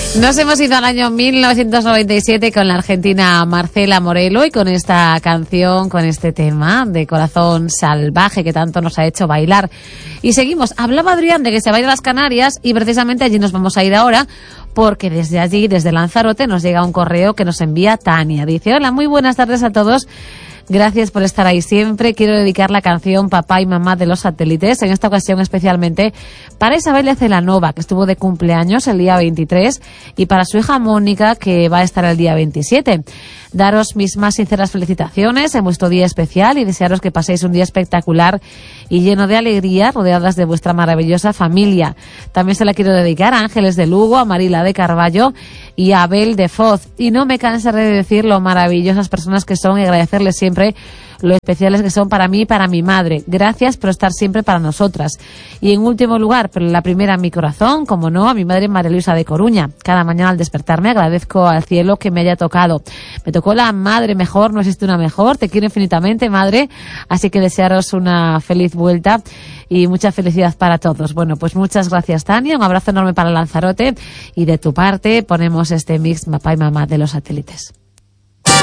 Nos hemos ido al año 1997 con la argentina Marcela Morelo y con esta canción, con este tema de Corazón Salvaje que tanto nos ha hecho bailar. Y seguimos. Hablaba Adrián de que se va a ir a las Canarias y precisamente allí nos vamos a ir ahora porque desde allí, desde Lanzarote, nos llega un correo que nos envía Tania. Dice: hola, muy buenas tardes a todos. Gracias por estar ahí siempre. Quiero dedicar la canción Papá y Mamá de los Satélites, en esta ocasión especialmente para Isabel Celanova, que estuvo de cumpleaños el día 23, y para su hija Mónica, que va a estar el día 27. Daros mis más sinceras felicitaciones en vuestro día especial y desearos que paséis un día espectacular y lleno de alegría, rodeadas de vuestra maravillosa familia. También se la quiero dedicar a Ángeles de Lugo, a Marila de Carballo y a Abel de Foz. Y no me cansaré de decir lo maravillosas personas que son y agradecerles siempre lo especiales que son para mí y para mi madre. Gracias por estar siempre para nosotras. Y en último lugar, pero la primera en mi corazón, como no, a mi madre María Luisa de Coruña. Cada mañana al despertarme agradezco al cielo que me haya tocado. Me tocó la madre mejor, no existe una mejor. Te quiero infinitamente, madre. Así que desearos una feliz vuelta y mucha felicidad para todos. Bueno, pues muchas gracias, Tania. Un abrazo enorme para Lanzarote. Y de tu parte ponemos este mix Papá y Mamá de los Satélites.